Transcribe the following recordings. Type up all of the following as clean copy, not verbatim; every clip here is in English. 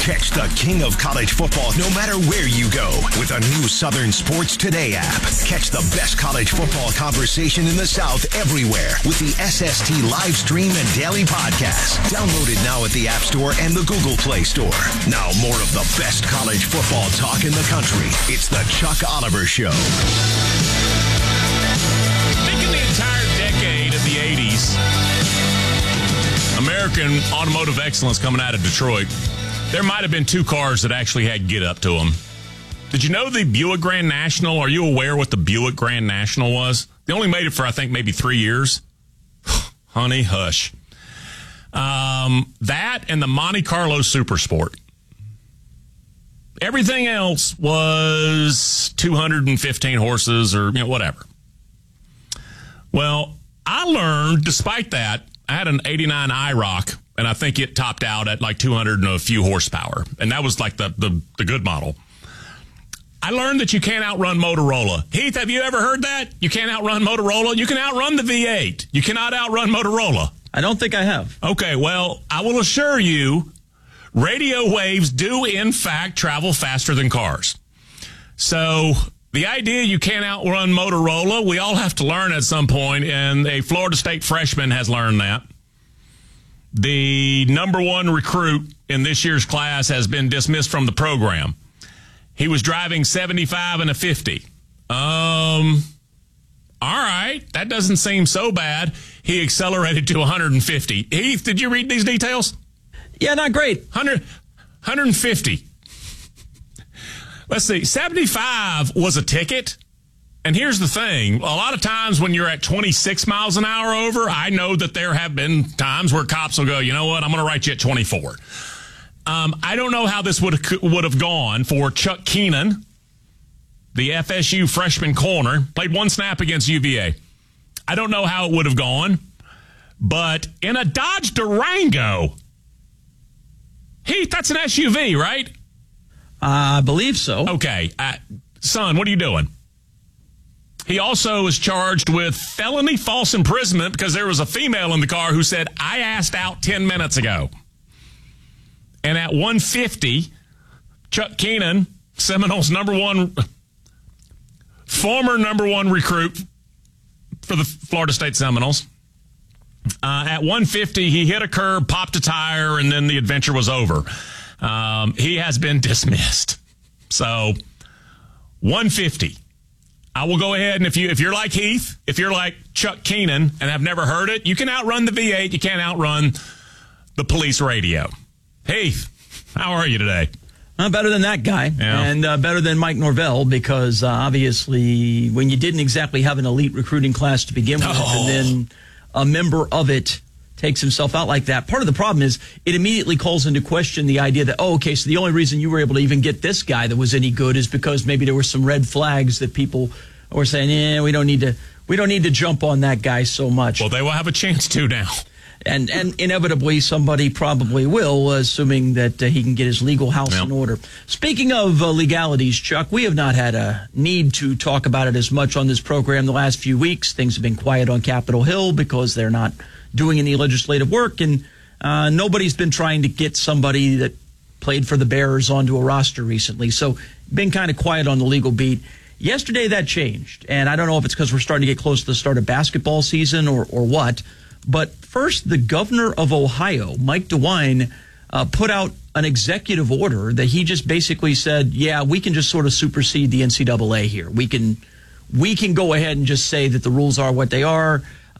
Catch the king of college football no matter where you go with a new Southern Sports Today app. Catch the best college football conversation in the South everywhere with the SST live stream and daily podcast. Download it now at the App Store and the Google Play Store. Now more of the best college football talk in the country. It's the Chuck Oliver Show. Thinking the entire decade of the 80s, American automotive excellence coming out of Detroit, there might have been two cars that actually had get up to them. Did you know the Buick Grand National? Are you aware what the Buick Grand National was? They only made it for, I think, maybe 3 years. Honey, hush. That and the Monte Carlo Super Sport. Everything else was 215 horses or whatever. Well, I learned, despite that, I had an 89 IROC, and I think it topped out at like 200 and a few horsepower. And that was like the good model. I learned that you can't outrun Motorola. Heath, have you ever heard that? You can't outrun Motorola? You can outrun the V8. You cannot outrun Motorola. I don't think I have. Okay, well, I will assure you, radio waves do, in fact, travel faster than cars. So the idea you can't outrun Motorola, we all have to learn at some point, and a Florida State freshman has learned that. The number one recruit in this year's class has been dismissed from the program. He was driving 75 and a 50. All right, that doesn't seem so bad. He accelerated to 150. Heath, did you read these details? Yeah, not great. 150. Let's see. 75 was a ticket. And here's the thing. A lot of times when you're at 26 miles an hour over, I know that there have been times where cops will go, you know what, I'm going to write you at 24. I don't know how this would have gone for Chuck Keenan, the FSU freshman corner, played one snap against UVA. I don't know how it would have gone, but in a Dodge Durango, Heath, that's an SUV, right? I believe so. Okay. Son, what are you doing? He also was charged with felony false imprisonment because there was a female in the car who said, I asked out 10 minutes ago. And at 150, Chuck Keenan, Seminoles' former number one recruit for the Florida State Seminoles, at 150, he hit a curb, popped a tire, and then the adventure was over. He has been dismissed. So, 150. I will go ahead, and if you're like Heath, if you're like Chuck Keenan and have never heard it, you can outrun the V8. You can't outrun the police radio. Heath, how are you today? Better than that guy, and better than Mike Norvell, because obviously when you didn't exactly have an elite recruiting class to begin with, and then a member of it takes himself out like that, part of the problem is it immediately calls into question the idea that, so the only reason you were able to even get this guy that was any good is because maybe there were some red flags that people were saying, we don't need to jump on that guy so much. Well, they will have a chance to now. And inevitably somebody probably will, assuming that he can get his legal house in order. Speaking of legalities, Chuck, we have not had a need to talk about it as much on this program the last few weeks. Things have been quiet on Capitol Hill because they're not doing any legislative work, and nobody's been trying to get somebody that played for the Bears onto a roster recently. So been kind of quiet on the legal beat. Yesterday that changed, and I don't know if it's because we're starting to get close to the start of basketball season or what. But first, the governor of Ohio, Mike DeWine, put out an executive order that he just basically said, we can just sort of supersede the NCAA here. We can go ahead and just say that the rules are what they are,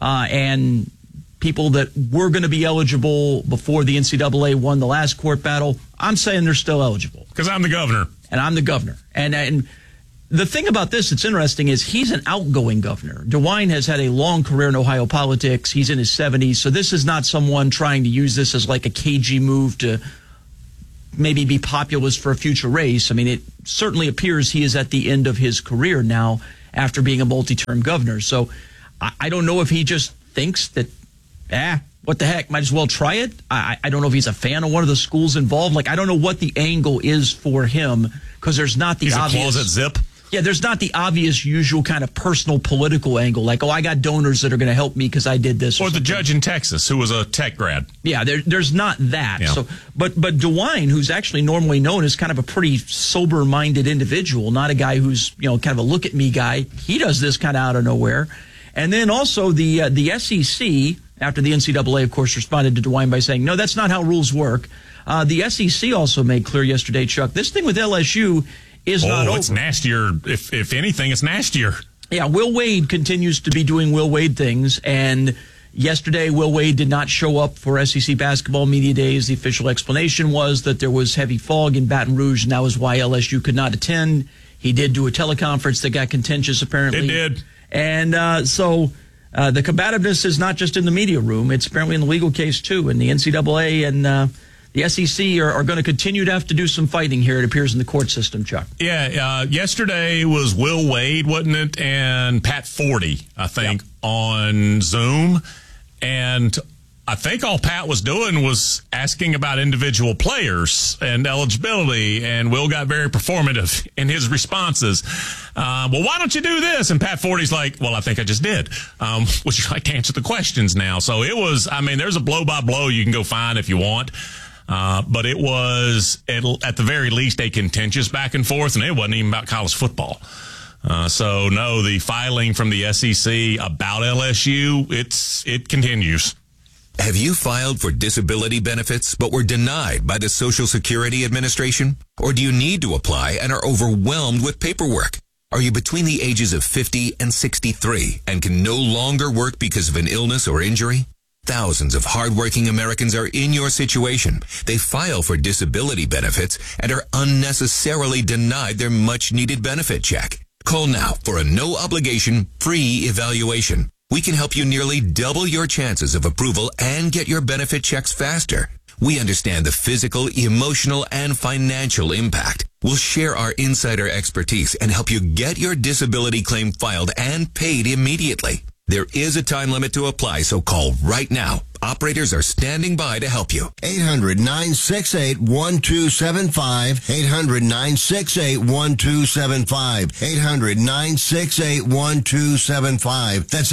and people that were going to be eligible before the NCAA won the last court battle, I'm saying they're still eligible. Because I'm the governor. And I'm the governor. And the thing about this that's interesting is he's an outgoing governor. DeWine has had a long career in Ohio politics. He's in his 70s, so this is not someone trying to use this as like a cagey move to maybe be populist for a future race. I mean, it certainly appears he is at the end of his career now after being a multi-term governor. So I don't know if he just thinks that, what the heck, might as well try it. I don't know if he's a fan of one of the schools involved. Like, I don't know what the angle is for him because there's not the he's obvious. He's a closet zip. Yeah, there's not the obvious usual kind of personal political angle, like, I got donors that are going to help me because I did this. Or the judge in Texas who was a tech grad. Yeah, there's not that. Yeah. So, but DeWine, who's actually normally known as kind of a pretty sober-minded individual, not a guy who's, kind of a look-at-me guy, he does this kind of out of nowhere. And then also the SEC, after the NCAA, of course, responded to DeWine by saying, no, that's not how rules work. The SEC also made clear yesterday, Chuck, this thing with LSU is not over. It's nastier. If anything, it's nastier. Yeah, Will Wade continues to be doing Will Wade things, and yesterday Will Wade did not show up for SEC basketball media days. The official explanation was that there was heavy fog in Baton Rouge, and that was why LSU could not attend. He did do a teleconference that got contentious, apparently. It did. And so the combativeness is not just in the media room. It's apparently in the legal case, too. And the NCAA and the SEC are going to continue to have to do some fighting here, it appears, in the court system, Chuck. Yeah, yesterday was Will Wade, wasn't it? And Pat Forty, I think, on Zoom. And I think all Pat was doing was asking about individual players and eligibility, and Will got very performative in his responses. Well, why don't you do this? And Pat Forty's like, well, I think I just did. Would you like to answer the questions now? So it was, there's a blow-by-blow you can go find if you want. But it was, at the very least, a contentious back and forth, and it wasn't even about college football. So, no, the filing from the SEC about LSU, it continues. Have you filed for disability benefits but were denied by the Social Security Administration? Or do you need to apply and are overwhelmed with paperwork? Are you between the ages of 50 and 63 and can no longer work because of an illness or injury? Thousands of hardworking Americans are in your situation. They file for disability benefits and are unnecessarily denied their much-needed benefit check. Call now for a no-obligation, free evaluation. We can help you nearly double your chances of approval and get your benefit checks faster. We understand the physical, emotional, and financial impact. We'll share our insider expertise and help you get your disability claim filed and paid immediately. There is a time limit to apply, so call right now. Operators are standing by to help you. 800-968-1275. 800-968-1275. 800-968-1275. That's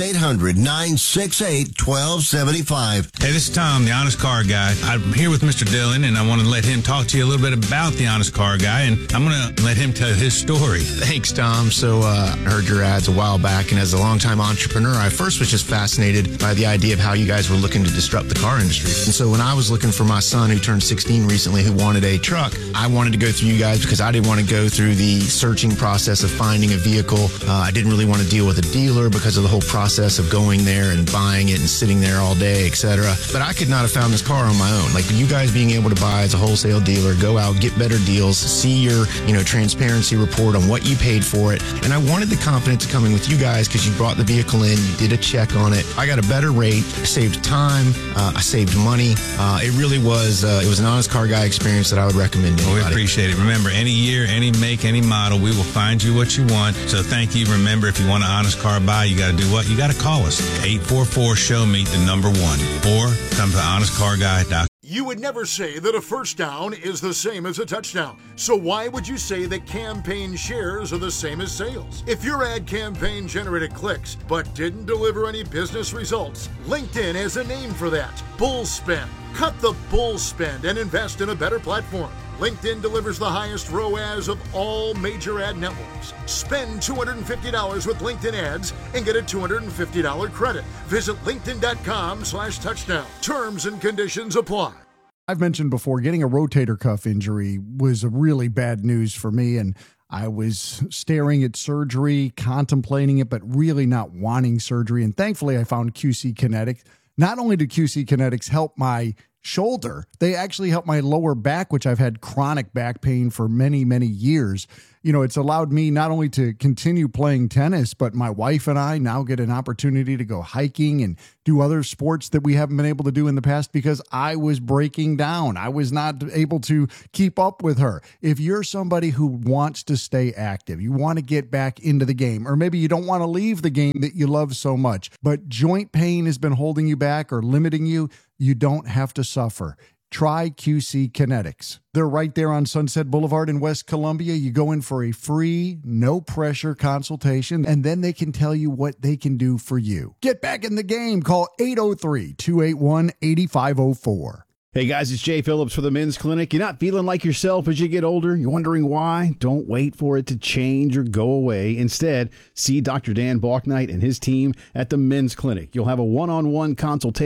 800-968-1275. Hey, this is Tom, the Honest Car Guy. I'm here with Mr. Dillon, and I want to let him talk to you a little bit about the Honest Car Guy, and I'm going to let him tell his story. Thanks, Tom. So I heard your ads a while back, and as a longtime entrepreneur, I first was just fascinated by the idea of how you guys were looking to disrupt the car industry. And so when I was looking for my son who turned 16 recently who wanted a truck, I wanted to go through you guys because I didn't want to go through the searching process of finding a vehicle. I didn't really want to deal with a dealer because of the whole process of going there and buying it and sitting there all day, etc. But I could not have found this car on my own. Like you guys being able to buy as a wholesale dealer, go out, get better deals, see your, transparency report on what you paid for it. And I wanted the confidence of coming with you guys because you brought the vehicle in, you did a check on it. I got a better rate, saved time, I saved money. It really was, it was an Honest Car Guy experience that I would recommend to anybody. We appreciate it. Remember, any year, any make, any model, we will find you what you want. So thank you. Remember, if you want an Honest Car buy, you got to do what? You got to call us. 844-SHOW-ME, the number 1. Or come to honestcarguy.com. You would never say that a first down is the same as a touchdown. So why would you say that campaign shares are the same as sales? If your ad campaign generated clicks but didn't deliver any business results, LinkedIn has a name for that. Bull spend. Cut the bull spend and invest in a better platform. LinkedIn delivers the highest ROAS of all major ad networks. Spend $250 with LinkedIn ads and get a $250 credit. Visit linkedin.com/touchdown. Terms and conditions apply. I've mentioned before, getting a rotator cuff injury was a really bad news for me, and I was staring at surgery, contemplating it, but really not wanting surgery. And thankfully, I found QC Kinetics. Not only did QC Kinetics help my shoulder, they actually helped my lower back, which I've had chronic back pain for many, many years. It's allowed me not only to continue playing tennis, but my wife and I now get an opportunity to go hiking and do other sports that we haven't been able to do in the past because I was breaking down. I was not able to keep up with her. If you're somebody who wants to stay active, you want to get back into the game, or maybe you don't want to leave the game that you love so much, but joint pain has been holding you back or limiting you, you don't have to suffer. Try QC Kinetics. They're right there on Sunset Boulevard in West Columbia. You go in for a free, no-pressure consultation, and then they can tell you what they can do for you. Get back in the game. Call 803-281-8504. Hey guys, it's Jay Phillips for the Men's Clinic. You're not feeling like yourself as you get older? You're wondering why? Don't wait for it to change or go away. Instead, see Dr. Dan Balknight and his team at the Men's Clinic. You'll have a one-on-one consultation